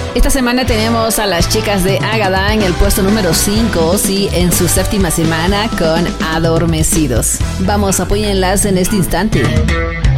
Esta semana tenemos a las chicas de Ágada en el puesto número 5, sí, en su séptima semana con Adormecidos. Vamos, apóyenlas en este instante.